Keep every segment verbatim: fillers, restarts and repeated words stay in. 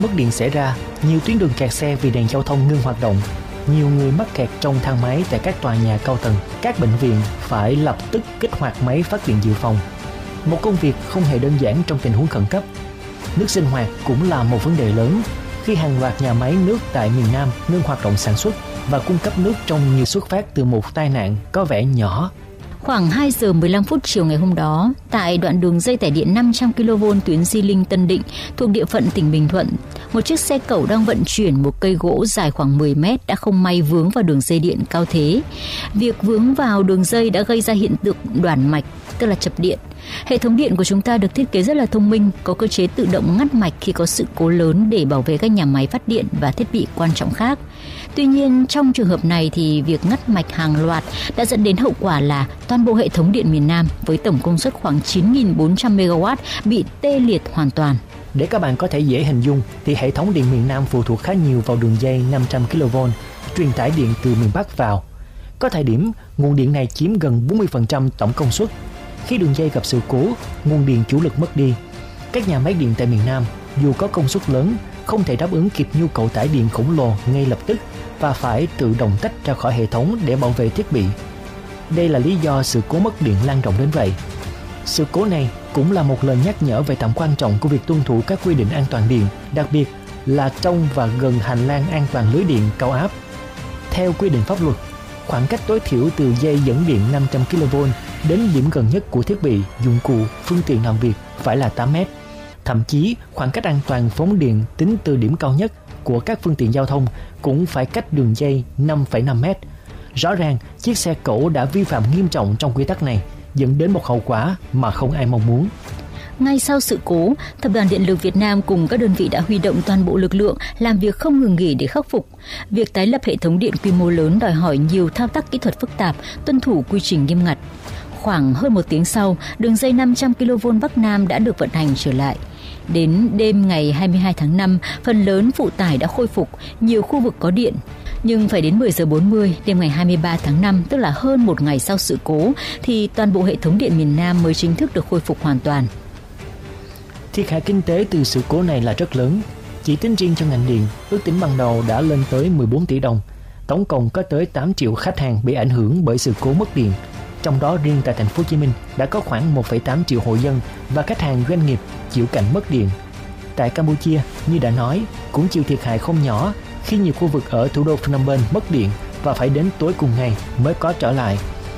Mất điện xảy ra, nhiều tuyến đường kẹt xe vì đèn giao thông ngưng hoạt động. Nhiều người mắc kẹt trong thang máy tại các tòa nhà cao tầng. Các bệnh viện phải lập tức kích hoạt máy phát điện dự phòng. Một công việc không hề đơn giản trong tình huống khẩn cấp. Nước sinh hoạt cũng là một vấn đề lớn khi hàng loạt nhà máy nước tại miền Nam ngưng hoạt động sản xuất và cung cấp nước trông như xuất phát từ một tai nạn có vẻ nhỏ. Khoảng hai giờ mười lăm phút chiều ngày hôm đó, tại đoạn đường dây tải điện năm trăm ki lô vôn tuyến Di Linh - Tân Định thuộc địa phận tỉnh Bình Thuận, một chiếc xe cẩu đang vận chuyển một cây gỗ dài khoảng mười mét đã không may vướng vào đường dây điện cao thế. Việc vướng vào đường dây đã gây ra hiện tượng đoản mạch, tức là chập điện. Hệ thống điện của chúng ta được thiết kế rất là thông minh, có cơ chế tự động ngắt mạch khi có sự cố lớn để bảo vệ các nhà máy phát điện và thiết bị quan trọng khác. Tuy nhiên, trong trường hợp này thì việc ngắt mạch hàng loạt đã dẫn đến hậu quả là toàn bộ hệ thống điện miền Nam với tổng công suất khoảng chín nghìn bốn trăm mê ga oát bị tê liệt hoàn toàn. Để các bạn có thể dễ hình dung thì hệ thống điện miền Nam phụ thuộc khá nhiều vào đường dây năm trăm ki lô vôn truyền tải điện từ miền Bắc vào. Có thời điểm, nguồn điện này chiếm gần bốn mươi phần trăm tổng công suất. Khi đường dây gặp sự cố, nguồn điện chủ lực mất đi. Các nhà máy điện tại miền Nam dù có công suất lớn không thể đáp ứng kịp nhu cầu tải điện khổng lồ ngay lập tức và phải tự động tách ra khỏi hệ thống để bảo vệ thiết bị. Đây là lý do sự cố mất điện lan rộng đến vậy. Sự cố này cũng là một lời nhắc nhở về tầm quan trọng của việc tuân thủ các quy định an toàn điện, đặc biệt là trong và gần hành lang an toàn lưới điện cao áp. Theo quy định pháp luật, khoảng cách tối thiểu từ dây dẫn điện năm trăm ki lô vôn đến điểm gần nhất của thiết bị, dụng cụ, phương tiện làm việc phải là tám mét. Thậm chí, khoảng cách an toàn phóng điện tính từ điểm cao nhất của các phương tiện giao thông cũng phải cách đường dây năm phẩy năm mét. Rõ ràng, chiếc xe cẩu đã vi phạm nghiêm trọng trong quy tắc này, dẫn đến một hậu quả mà không ai mong muốn. Ngay sau sự cố, Tập đoàn Điện lực Việt Nam cùng các đơn vị đã huy động toàn bộ lực lượng làm việc không ngừng nghỉ để khắc phục. Việc tái lập hệ thống điện quy mô lớn đòi hỏi nhiều thao tác kỹ thuật phức tạp, tuân thủ quy trình nghiêm ngặt. Khoảng hơn một tiếng sau, đường dây năm trăm ki lô vôn Bắc Nam đã được vận hành trở lại. Đến đêm ngày hai mươi hai tháng năm, phần lớn phụ tải đã khôi phục, nhiều khu vực có điện. Nhưng phải đến mười giờ bốn mươi đêm ngày hai mươi ba tháng năm, tức là hơn một ngày sau sự cố, thì toàn bộ hệ thống điện miền Nam mới chính thức được khôi phục hoàn toàn. Thiệt hại kinh tế từ sự cố này là rất lớn. Chỉ tính riêng cho ngành điện, ước tính ban đầu đã lên tới mười bốn tỷ đồng. Tổng cộng có tới tám triệu khách hàng bị ảnh hưởng bởi sự cố mất điện. Trong đó riêng tại thành phố Hồ Chí Minh đã có khoảng một phẩy tám triệu hộ dân và khách hàng doanh nghiệp chịu cảnh mất điện. Tại Campuchia, như đã nói, cũng chịu thiệt hại không nhỏ khi nhiều khu vực ở thủ đô Phnom Penh mất điện và phải đến tối cùng ngày mới có trở lại.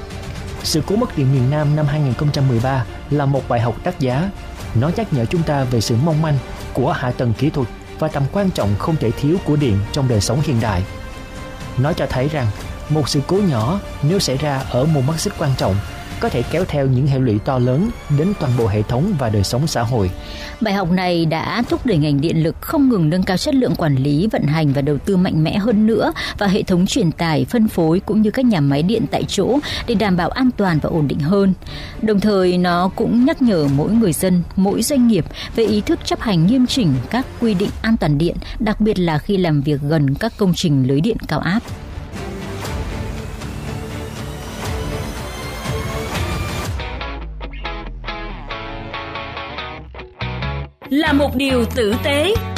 Sự cố mất điện miền Nam năm hai không một ba là một bài học đắt giá. Nó nhắc nhở chúng ta về sự mong manh của hạ tầng kỹ thuật và tầm quan trọng không thể thiếu của điện trong đời sống hiện đại. Nó cho thấy rằng một sự cố nhỏ nếu xảy ra ở một mắt xích quan trọng có thể kéo theo những hệ lụy to lớn đến toàn bộ hệ thống và đời sống xã hội. Bài học này đã thúc đẩy ngành điện lực không ngừng nâng cao chất lượng quản lý, vận hành và đầu tư mạnh mẽ hơn nữa vào hệ thống truyền tải, phân phối cũng như các nhà máy điện tại chỗ để đảm bảo an toàn và ổn định hơn. Đồng thời, nó cũng nhắc nhở mỗi người dân, mỗi doanh nghiệp về ý thức chấp hành nghiêm chỉnh các quy định an toàn điện, đặc biệt là khi làm việc gần các công trình lưới điện cao áp. Là một điều tử tế.